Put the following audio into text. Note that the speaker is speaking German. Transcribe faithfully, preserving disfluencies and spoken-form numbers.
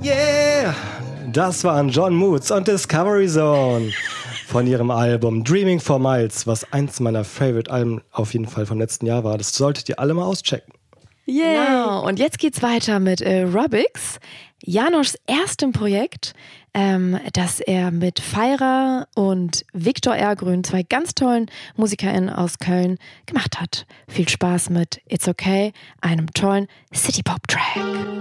Yeah! Das waren John Moods und Discovery Zone von ihrem Album Dreaming for Miles, was eins meiner Favorite-Alben auf jeden Fall vom letzten Jahr war. Das solltet ihr alle mal auschecken. Yeah! Und jetzt geht's weiter mit äh, Rubix, Janoschs erstem Projekt, ähm, das er mit Feira und Viktor Ergrün, zwei ganz tollen MusikerInnen aus Köln, gemacht hat. Viel Spaß mit It's Okay, einem tollen City-Pop-Track.